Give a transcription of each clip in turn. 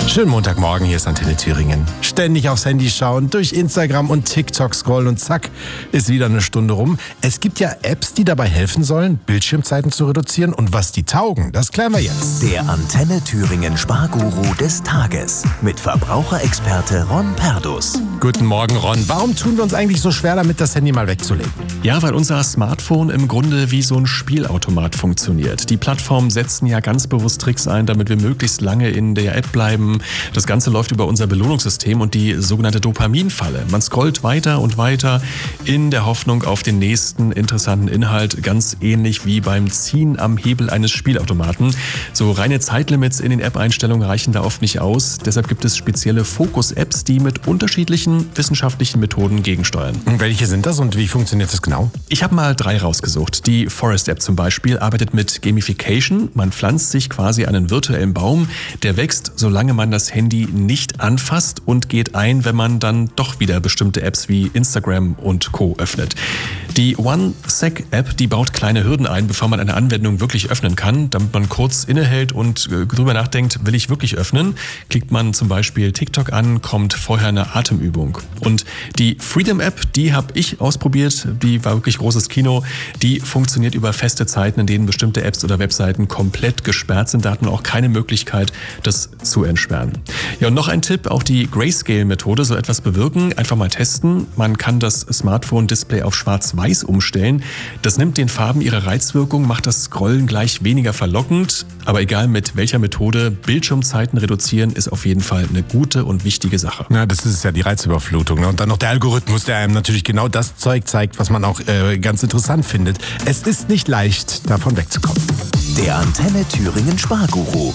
Schönen Montagmorgen, hier ist Antenne Thüringen. Ständig aufs Handy schauen, durch Instagram und TikTok scrollen und zack, ist wieder eine Stunde rum. Es gibt ja Apps, die dabei helfen sollen, Bildschirmzeiten zu reduzieren, und was die taugen, das klären wir jetzt. Der Antenne Thüringen Sparguru des Tages mit Verbraucherexperte Ron Perdus. Guten Morgen, Ron. Warum tun wir uns eigentlich so schwer damit, das Handy mal wegzulegen? Ja, weil unser Smartphone im Grunde wie so ein Spielautomat funktioniert. Die Plattformen setzen ja ganz bewusst Tricks ein, damit wir möglichst lange in der App bleiben. Das Ganze läuft über unser Belohnungssystem und die sogenannte Dopaminfalle. Man scrollt weiter und weiter in der Hoffnung auf den nächsten interessanten Inhalt, ganz ähnlich wie beim Ziehen am Hebel eines Spielautomaten. So reine Zeitlimits in den App-Einstellungen reichen da oft nicht aus. Deshalb gibt es spezielle Fokus-Apps, die mit unterschiedlichen wissenschaftlichen Methoden gegensteuern. Und welche sind das und wie funktioniert das genau? Ich habe mal 3 rausgesucht. Die Forest-App zum Beispiel arbeitet mit Gamification. Man pflanzt sich quasi einen virtuellen Baum, der wächst, solange man das Handy nicht anfasst, und geht ein, wenn man dann doch wieder bestimmte Apps wie Instagram und Co. öffnet. Die OneSec-App, die baut kleine Hürden ein, bevor man eine Anwendung wirklich öffnen kann, damit man kurz innehält und drüber nachdenkt, will ich wirklich öffnen? Klickt man zum Beispiel TikTok an, kommt vorher eine Atemübung. Und die Freedom-App, die habe ich ausprobiert, die war wirklich großes Kino. Die funktioniert über feste Zeiten, in denen bestimmte Apps oder Webseiten komplett gesperrt sind. Da hat man auch keine Möglichkeit, das zu entsperren. Ja, und noch ein Tipp, auch die Grayscale-Methode soll etwas bewirken. Einfach mal testen. Man kann das Smartphone-Display auf schwarz-weiß umstellen. Das nimmt den Farben ihre Reizwirkung, macht das Scrollen gleich weniger verlockend. Aber egal mit welcher Methode, Bildschirmzeiten reduzieren ist auf jeden Fall eine gute und wichtige Sache. Ja, das ist ja die Reizüberflutung. Und dann noch der Algorithmus, der einem natürlich genau das Zeug zeigt, was man auch ganz interessant findet. Es ist nicht leicht, davon wegzukommen. Der Antenne Thüringen Sparguru.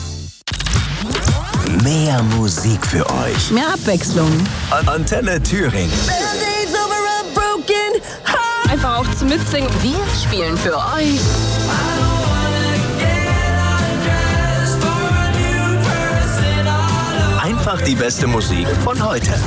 Mehr Musik für euch. Mehr Abwechslung. Antenne Thüringen. Einfach auch zum Mitsingen. Wir spielen für euch. Einfach die beste Musik von heute.